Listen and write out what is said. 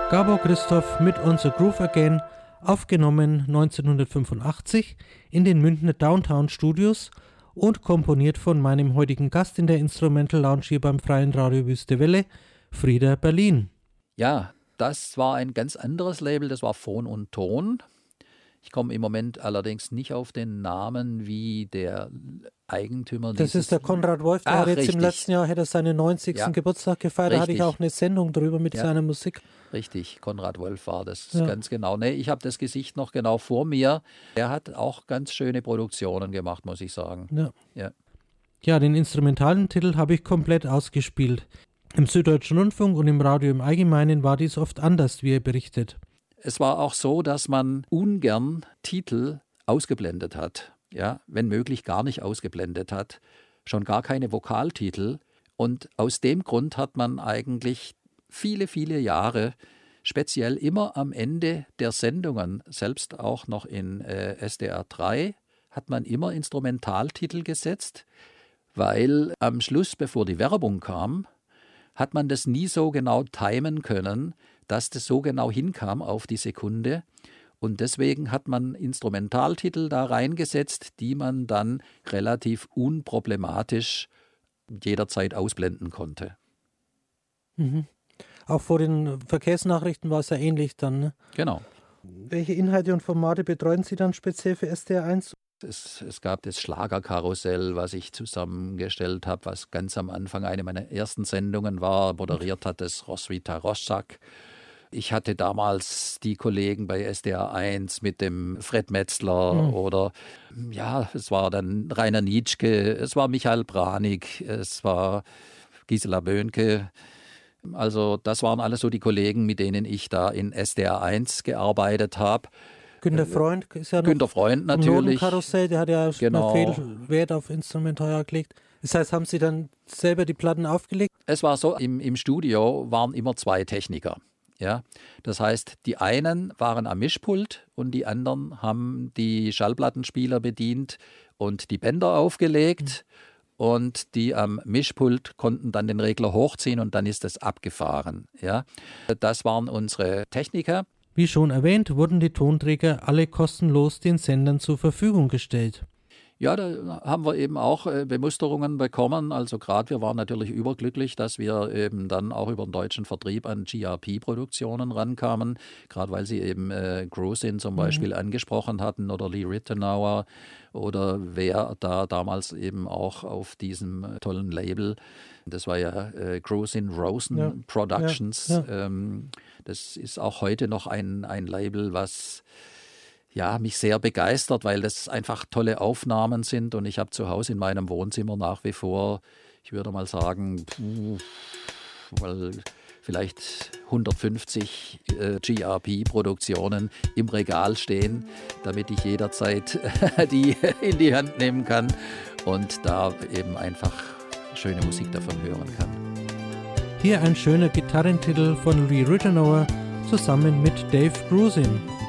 Gabor Christoph mit Unser Groove Again, aufgenommen 1985 in den Münchner Downtown Studios und komponiert von meinem heutigen Gast in der Instrumental Lounge hier beim Freien Radio Wüste Welle, Frieder Berlin. Ja, das war ein ganz anderes Label, das war Phon und Ton. Ich komme im Moment allerdings nicht auf den Namen wie der Eigentümer. Das ist der Konrad Wolf, der hat jetzt richtig. Im letzten Jahr hätte er seinen 90. Geburtstag gefeiert, da hatte ich auch eine Sendung drüber mit seiner Musik. Richtig, Konrad Wolf war das, ganz genau. Nee, ich habe das Gesicht noch genau vor mir. Er hat auch ganz schöne Produktionen gemacht, muss ich sagen. Ja, den instrumentalen Titel habe ich komplett ausgespielt. Im Süddeutschen Rundfunk und im Radio im Allgemeinen war dies oft anders, wie er berichtet. Es war auch so, dass man ungern Titel ausgeblendet hat, ja, wenn möglich gar nicht ausgeblendet hat, schon gar keine Vokaltitel. Und aus dem Grund hat man eigentlich viele, viele Jahre, speziell immer am Ende der Sendungen, selbst auch noch in SDR 3, hat man immer Instrumentaltitel gesetzt, weil am Schluss, bevor die Werbung kam, hat man das nie so genau timen können, dass das so genau hinkam auf die Sekunde. Und deswegen hat man Instrumentaltitel da reingesetzt, die man dann relativ unproblematisch jederzeit ausblenden konnte. Mhm. Auch vor den Verkehrsnachrichten war es ja ähnlich dann, ne? Genau. Welche Inhalte und Formate betreuen Sie dann speziell für SDR 1? Es gab das Schlagerkarussell, was ich zusammengestellt habe, was ganz am Anfang eine meiner ersten Sendungen war. Moderiert hat das Roswitha Roszak. Ich hatte damals die Kollegen bei SDR 1 mit dem Fred Metzler oder es war dann Rainer Nitschke, es war Michael Branig, es war Gisela Böhnke. Also das waren alles so die Kollegen, mit denen ich da in SDR 1 gearbeitet habe. Günter Freund ist ja noch Günter Freund natürlich. Karussell, der hat ja viel Wert auf Instrumental gelegt. Das heißt, haben Sie dann selber die Platten aufgelegt? Es war so, im Studio waren immer zwei Techniker. Ja, das heißt, die einen waren am Mischpult und die anderen haben die Schallplattenspieler bedient und die Bänder aufgelegt. Und die am Mischpult konnten dann den Regler hochziehen und dann ist das abgefahren. Ja, das waren unsere Techniker. Wie schon erwähnt, wurden die Tonträger alle kostenlos den Sendern zur Verfügung gestellt. Ja, da haben wir eben auch Bemusterungen bekommen. Also gerade wir waren natürlich überglücklich, dass wir eben dann auch über den deutschen Vertrieb an GRP-Produktionen rankamen. Gerade weil Sie eben Grusin zum Beispiel angesprochen hatten oder Lee Rittenauer oder wer da damals eben auch auf diesem tollen Label, das war ja Grusin Rosen Productions. Das ist auch heute noch ein Label, was mich sehr begeistert, weil das einfach tolle Aufnahmen sind und ich habe zu Hause in meinem Wohnzimmer nach wie vor, ich würde mal sagen, vielleicht 150 GRP-Produktionen im Regal stehen, damit ich jederzeit die in die Hand nehmen kann und da eben einfach schöne Musik davon hören kann. Hier ein schöner Gitarrentitel von Lee Rittenauer zusammen mit Dave Grusin.